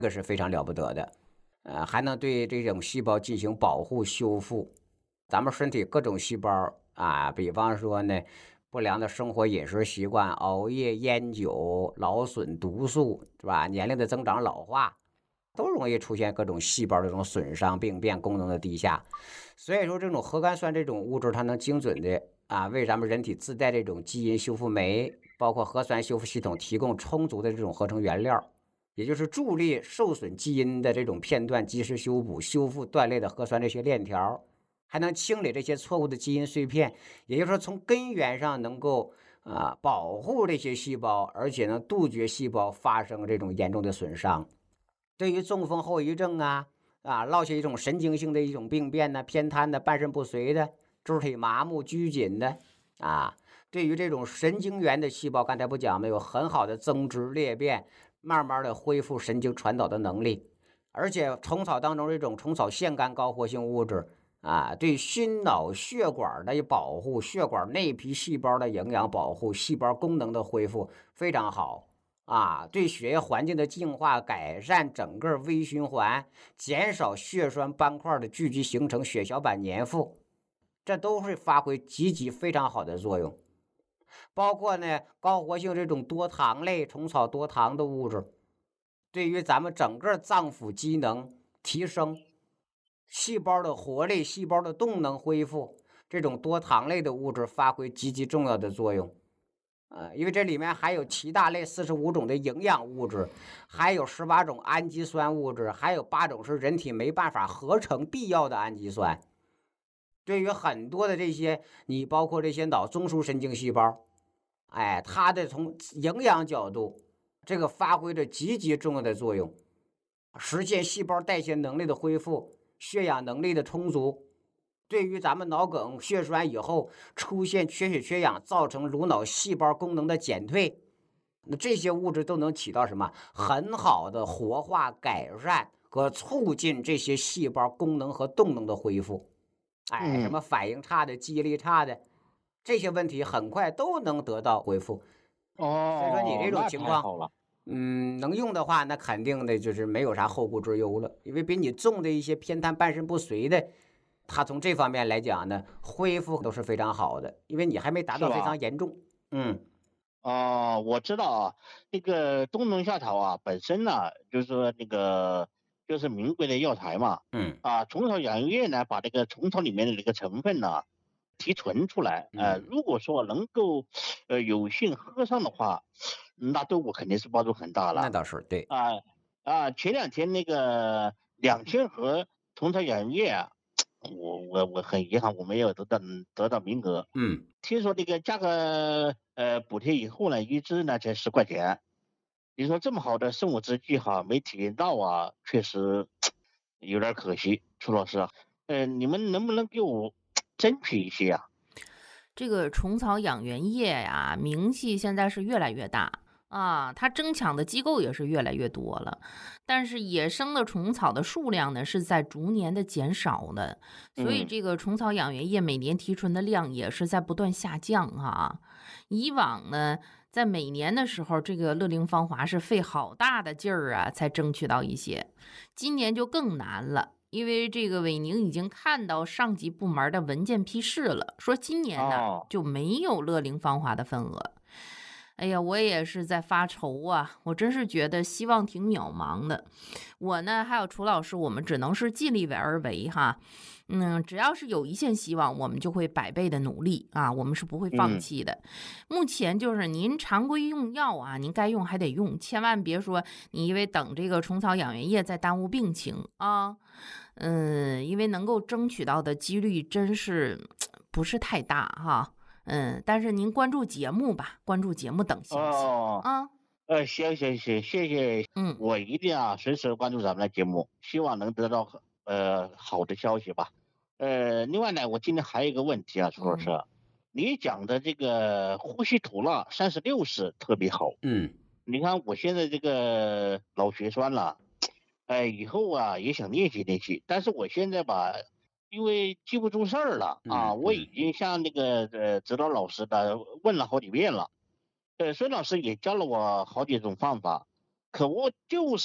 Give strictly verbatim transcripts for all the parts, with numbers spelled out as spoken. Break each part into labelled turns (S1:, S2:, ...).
S1: 这个是非常了不得的。呃，还能对这种细胞进行保护修复。咱们身体各种细胞啊，比方说呢，不良的生活饮食习惯、熬夜、烟酒、劳损、毒素，是吧？年龄的增长、老化，都容易出现各种细胞的这种损伤、病变、功能的低下。所以说，这种核苷酸这种物质，它能精准的啊，为咱们人体自带这种基因修复酶，包括核酸修复系统提供充足的这种合成原料。也就是助力受损基因的这种片段及时修补、修复断裂的核酸这些链条，还能清理这些错误的基因碎片，也就是说从根源上能够啊保护这些细胞，而且能杜绝细胞发生这种严重的损伤。对于中风后遗症啊啊，落下一种神经性的一种病变呢、偏瘫的、半身不遂的、肢体麻木、拘谨的啊，对于这种神经元的细胞，刚才不讲没有很好的增殖裂变。慢慢的恢复神经传导的能力，而且虫草当中这种虫草腺苷高活性物质啊，对心脑血管的保护、血管内皮细胞的营养保护、细胞功能的恢复非常好啊，对血液环境的净化、改善整个微循环，减少血栓斑块的聚集形成、血小板粘附，这都会发挥积极非常好的作用。包括呢高活性这种多糖类虫草多糖的物质，对于咱们整个脏腑机能提升、细胞的活力、细胞的动能恢复，这种多糖类的物质发挥极其重要的作用。呃，因为这里面还有七大类四十五种的营养物质，还有十八种氨基酸物质，还有八种是人体没办法合成必要的氨基酸。对于很多的这些，你包括这些脑中枢神经细胞，哎，它的从营养角度，这个发挥着极其重要的作用，实现细胞代谢能力的恢复、血氧能力的充足。对于咱们脑梗、血栓以后出现缺血缺氧，造成颅脑细胞功能的减退，那这些物质都能起到什么很好的活化、改善和促进这些细胞功能和动能的恢复。哎，什
S2: 嗯，
S1: 么反应差的、记忆力差的，这些问题很快都能得到恢复。所以说你
S2: 哦，
S1: 这种
S2: 那
S1: 情况，
S2: 太好了。
S1: 嗯，能用的话，那肯定的就是没有啥后顾之忧了，因为比你重的一些偏瘫、半身不遂的，他从这方面来讲呢，恢复都是非常好的，因为你还没达到非
S2: 是吧？
S1: 常严重。嗯
S2: 哦，我知道啊，那个冬虫夏草啊，本身呢，就是说那个就是名贵的药材嘛。
S1: 嗯
S2: 啊，虫草养液呢，把这个虫草里面的这个成分呢提纯出来。呃，
S1: 嗯，
S2: 如果说能够呃有幸喝上的话，那对我肯定是帮助很大了。
S1: 那倒是对。
S2: 啊啊，前两天那个两千盒虫草养液啊，我我我很遗憾我没有得到得到名额。
S1: 嗯。
S2: 听说这个价格呃补贴以后呢，一支呢才十块钱。你说这么好的生物制剂哈，没体验到啊，确实有点儿可惜。楚老师啊，呃，你们能不能给我争取一些啊？
S3: 这个虫草养源液呀，名气现在是越来越大啊，它争抢的机构也是越来越多了。但是野生的虫草的数量呢，是在逐年的减少的，所以
S2: 嗯，
S3: 这个虫草养源液每年提纯的量也是在不断下降啊。以往呢，在每年的时候，这个乐龄芳华是费好大的劲儿啊，才争取到一些，今年就更难了。因为这个伟宁已经看到上级部门的文件批示了，说今年呢
S2: 哦，
S3: 就没有乐龄芳华的份额。哎呀，我也是在发愁啊，我真是觉得希望挺渺茫的。我呢，还有楚老师，我们只能是尽力而为哈。嗯，只要是有一线希望，我们就会百倍的努力啊，我们是不会放
S2: 嗯，
S3: 弃的。目前就是您常规用药啊，您该用还得用，千万别说你因为等这个虫草养源液再耽误病情啊。嗯，因为能够争取到的几率真是不是太大哈。嗯，但是您关注节目吧，关注节目等消息
S2: 哦，
S3: 啊。
S2: 呃，行行行，谢谢，
S3: 嗯。
S2: 我一定啊随时关注咱们的节目，希望能得到呃好的消息吧。呃，另外呢，我今天还有一个问题啊，楚老师，
S3: 嗯。
S2: 你讲的这个呼吸吐纳三十六式特别好。
S1: 嗯
S2: 你看我现在这个脑血栓了，哎，以后啊也想练习练习，但是我现在吧，因为记不住事儿了啊，我已
S1: 嗯嗯
S2: 经向那个呃指导老师的问了好几遍了。呃，孙老师也教了我好几种方法，可我就是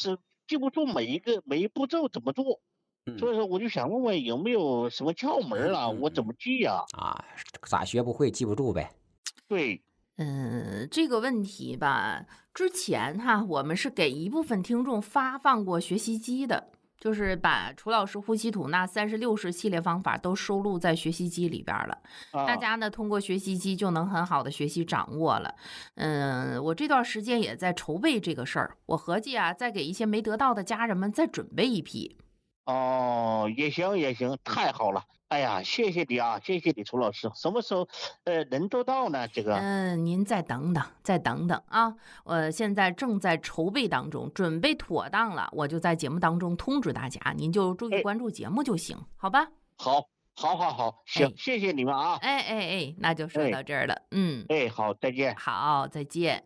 S2: 记不住每一个每一步骤怎么做。所以说我就想问问有没有什么窍门啊？我怎么记呀？
S1: 啊，咋学不会，记不住呗。
S2: 对，
S3: 嗯，这个问题吧，之前哈，我们是给一部分听众发放过学习机的，就是把楚老师呼吸吐纳三十六式系列方法都收录在学习机里边了。
S2: 啊、
S3: 大家呢通过学习机就能很好的学习掌握了。嗯，我这段时间也在筹备这个事儿，我合计啊，再给一些没得到的家人们再准备一批。
S2: 哦，也行也行，太好了！哎呀，谢谢你啊，谢谢你，楚老师。什么时候呃能做到呢？这个？
S3: 嗯，您再等等，再等等啊！我现在正在筹备当中，准备妥当了，我就在节目当中通知大家，您就注意关注节目就行，好吧？
S2: 好，好，好，好，行，
S3: 哎
S2: 谢谢你们啊！
S3: 哎哎哎，那就说到这儿了，嗯，
S2: 哎，好，再见。
S3: 好，再见。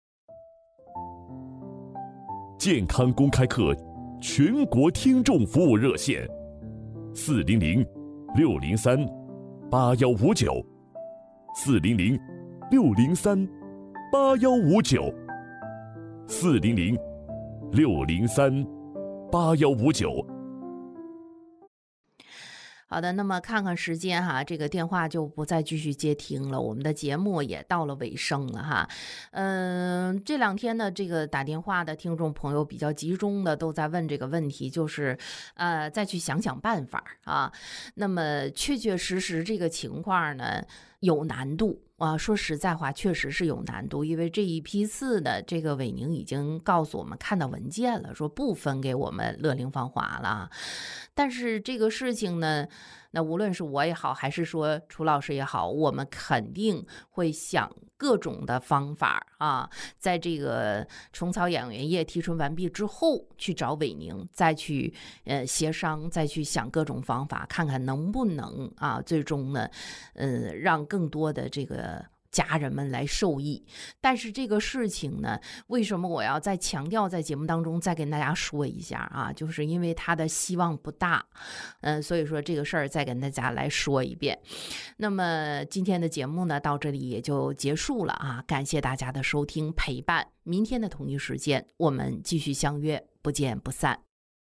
S4: 健康公开课全国听众服务热线：四零零六零三八幺五九，四零零六零三八幺五九，四零零六零三八幺五九。
S3: 好的，那么看看时间哈，这个电话就不再继续接听了，我们的节目也到了尾声了哈。嗯，这两天呢，这个打电话的听众朋友比较集中的都在问这个问题，就是呃，再去想想办法啊。那么确确实实这个情况呢有难度啊，说实在话，确实是有难度，因为这一批次的这个韦宁已经告诉我们看到文件了，说不分给我们乐龄芳华了。但是这个事情呢，那无论是我也好，还是说楚老师也好，我们肯定会想各种的方法啊，在这个虫草养元液提纯完毕之后，去找韦宁，再去呃协商，再去想各种方法，看看能不能啊，最终呢，呃，让更多的这个家人们来受益。但是这个事情呢，为什么我要再强调，在节目当中再跟大家说一下啊？就是因为他的希望不大，嗯、呃，所以说这个事儿再跟大家来说一遍。那么今天的节目呢，到这里也就结束了啊！感谢大家的收听陪伴，明天的同一时间我们继续相约，不见不散。